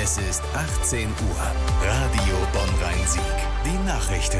Es ist 18 Uhr. Radio Bonn-Rhein-Sieg. Die Nachrichten.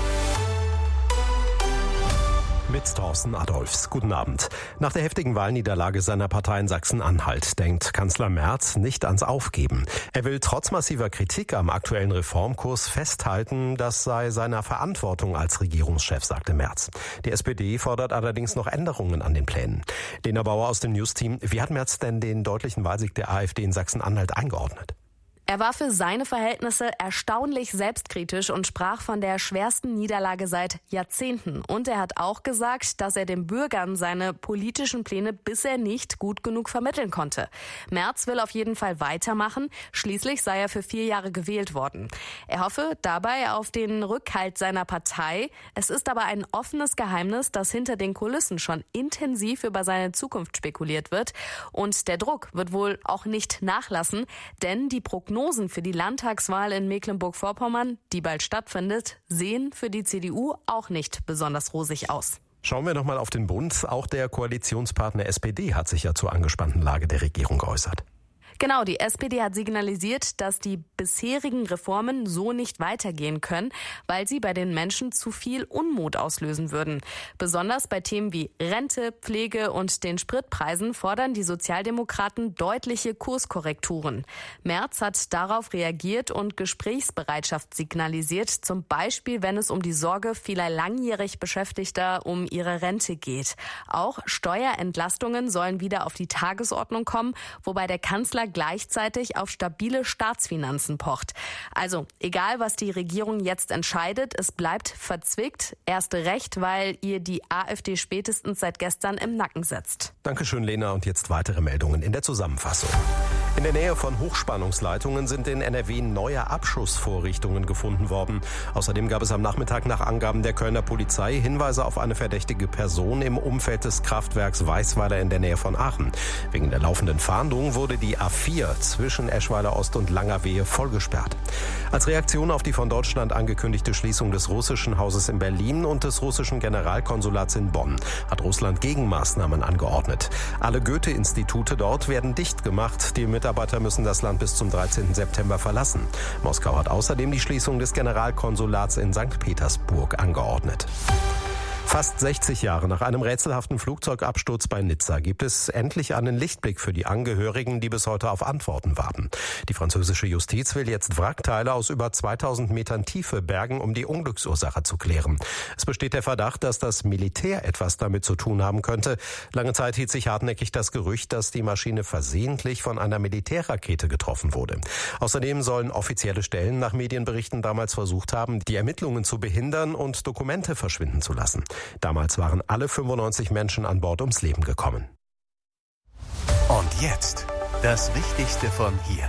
Mit Thorsten Adolphs. Guten Abend. Nach der heftigen Wahlniederlage seiner Partei in Sachsen-Anhalt denkt Kanzler Merz nicht ans Aufgeben. Er will trotz massiver Kritik am aktuellen Reformkurs festhalten, das sei seiner Verantwortung als Regierungschef, sagte Merz. Die SPD fordert allerdings noch Änderungen an den Plänen. Lena Bauer aus dem News-Team. Wie hat Merz denn den deutlichen Wahlsieg der AfD in Sachsen-Anhalt eingeordnet? Er war für seine Verhältnisse erstaunlich selbstkritisch und sprach von der schwersten Niederlage seit Jahrzehnten. Und er hat auch gesagt, dass er den Bürgern seine politischen Pläne bisher nicht gut genug vermitteln konnte. Merz will auf jeden Fall weitermachen. Schließlich sei er für 4 Jahre gewählt worden. Er hoffe dabei auf den Rückhalt seiner Partei. Es ist aber ein offenes Geheimnis, dass hinter den Kulissen schon intensiv über seine Zukunft spekuliert wird. Und der Druck wird wohl auch nicht nachlassen, denn die Prognosen für die Landtagswahl in Mecklenburg-Vorpommern, die bald stattfindet, sehen für die CDU auch nicht besonders rosig aus. Schauen wir nochmal auf den Bund. Auch der Koalitionspartner SPD hat sich ja zur angespannten Lage der Regierung geäußert. Genau, die SPD hat signalisiert, dass die bisherigen Reformen so nicht weitergehen können, weil sie bei den Menschen zu viel Unmut auslösen würden. Besonders bei Themen wie Rente, Pflege und den Spritpreisen fordern die Sozialdemokraten deutliche Kurskorrekturen. Merz hat darauf reagiert und Gesprächsbereitschaft signalisiert, zum Beispiel wenn es um die Sorge vieler langjährig Beschäftigter um ihre Rente geht. Auch Steuerentlastungen sollen wieder auf die Tagesordnung kommen, wobei der Kanzler gleichzeitig auf stabile Staatsfinanzen pocht. Also, egal was die Regierung jetzt entscheidet, es bleibt verzwickt. Erst recht, weil ihr die AfD spätestens seit gestern im Nacken sitzt. Dankeschön, Lena. Und jetzt weitere Meldungen in der Zusammenfassung. In der Nähe von Hochspannungsleitungen sind in NRW neue Abschussvorrichtungen gefunden worden. Außerdem gab es am Nachmittag nach Angaben der Kölner Polizei Hinweise auf eine verdächtige Person im Umfeld des Kraftwerks Weißweiler in der Nähe von Aachen. Wegen der laufenden Fahndung wurde die A4 zwischen Eschweiler Ost und Langerwehe vollgesperrt. Als Reaktion auf die von Deutschland angekündigte Schließung des russischen Hauses in Berlin und des russischen Generalkonsulats in Bonn hat Russland Gegenmaßnahmen angeordnet. Alle Goethe-Institute dort werden dicht gemacht. Die Mitarbeiter müssen das Land bis zum 13. September verlassen. Moskau hat außerdem die Schließung des Generalkonsulats in St. Petersburg angeordnet. Fast 60 Jahre nach einem rätselhaften Flugzeugabsturz bei Nizza gibt es endlich einen Lichtblick für die Angehörigen, die bis heute auf Antworten warten. Die französische Justiz will jetzt Wrackteile aus über 2000 Metern Tiefe bergen, um die Unglücksursache zu klären. Es besteht der Verdacht, dass das Militär etwas damit zu tun haben könnte. Lange Zeit hielt sich hartnäckig das Gerücht, dass die Maschine versehentlich von einer Militärrakete getroffen wurde. Außerdem sollen offizielle Stellen nach Medienberichten damals versucht haben, die Ermittlungen zu behindern und Dokumente verschwinden zu lassen. Damals waren alle 95 Menschen an Bord ums Leben gekommen. Und jetzt das Wichtigste von hier.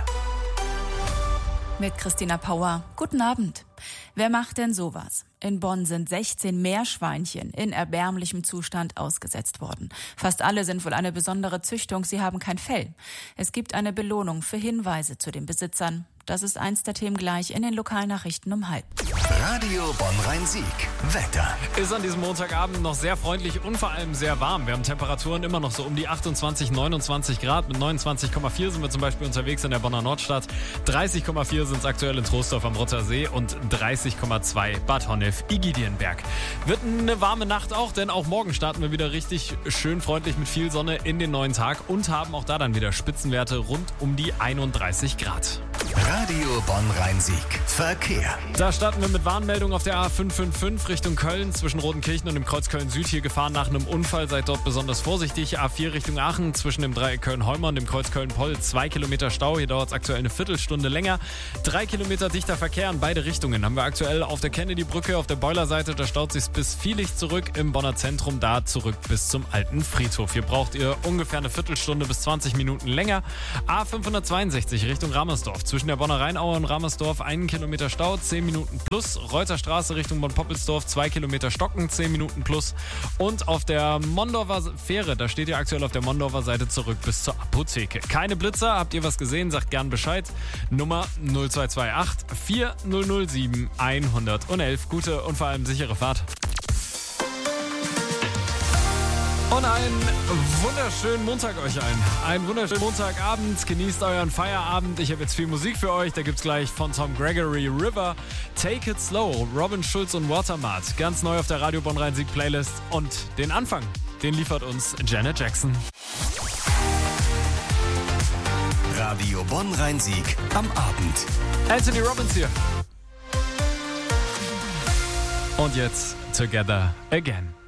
Mit Christina Pauer. Guten Abend. Wer macht denn sowas? In Bonn sind 16 Meerschweinchen in erbärmlichem Zustand ausgesetzt worden. Fast alle sind wohl eine besondere Züchtung, sie haben kein Fell. Es gibt eine Belohnung für Hinweise zu den Besitzern. Das ist eins der Themen gleich in den Lokalnachrichten um 12:30. Radio Bonn-Rhein-Sieg. Wetter. Ist an diesem Montagabend noch sehr freundlich und vor allem sehr warm. Wir haben Temperaturen immer noch so um die 28, 29 Grad. Mit 29,4 sind wir zum Beispiel unterwegs in der Bonner Nordstadt. 30,4 sind es aktuell in Troisdorf am Rotter See und 30,2 Bad Honnef-Igidienberg. Wird eine warme Nacht auch, denn auch morgen starten wir wieder richtig schön freundlich mit viel Sonne in den neuen Tag und haben auch da dann wieder Spitzenwerte rund um die 31 Grad. Radio Bonn-Rhein-Sieg. Verkehr. Da starten wir mit Warnmeldung auf der A555 Richtung Köln zwischen Rodenkirchen und dem Kreuz Köln-Süd. Hier gefahren nach einem Unfall, seid dort besonders vorsichtig. A4 Richtung Aachen zwischen dem Dreieck Köln-Holmer und dem Kreuz Köln-Poll. 2 Kilometer Stau, hier dauert es aktuell eine Viertelstunde länger. 3 Kilometer dichter Verkehr in beide Richtungen haben wir aktuell auf der Kennedy-Brücke, auf der Boilerseite. Da staut sich bis Vielig zurück, im Bonner Zentrum da zurück bis zum alten Friedhof. Hier braucht ihr ungefähr eine Viertelstunde bis 20 Minuten länger. A562 Richtung Ramersdorf zwischen der Bonner Rheinaue und Ramersdorf 1 Kilometer Stau, 10 Minuten plus. Reuterstraße Richtung Bonn-Poppelsdorf 2 Kilometer Stocken, 10 Minuten plus. Und auf der Mondorfer Fähre, da steht ihr aktuell auf der Mondorfer Seite zurück bis zur Apotheke. Keine Blitzer, habt ihr was gesehen, sagt gern Bescheid. Nummer 0228 4007 111. Gute und vor allem sichere Fahrt. Und Und einen wunderschönen Montag euch allen. Einen wunderschönen Montagabend. Genießt euren Feierabend. Ich habe jetzt viel Musik für euch. Da gibt's gleich von Tom Gregory River, Take It Slow, Robin Schulz und Watermart. Ganz neu auf der Radio Bonn Rhein-Sieg Playlist. Und den Anfang, den liefert uns Janet Jackson. Radio Bonn Rhein-Sieg am Abend. Anthony Robbins hier. Und jetzt Together Again.